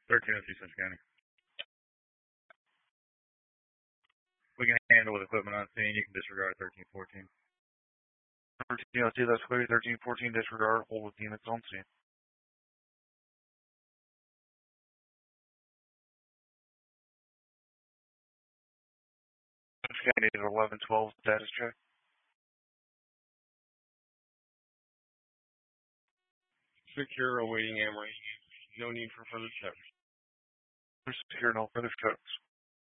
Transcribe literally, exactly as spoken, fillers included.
thirteen oh two Central County. We can handle with equipment on scene. You can disregard thirteen fourteen. thirteen oh two, that's clear. thirteen fourteen, disregard. Hold with units on scene. Central County is eleven twelve status check. Secure, awaiting Amory. No need for further checks. Secure, no further checks.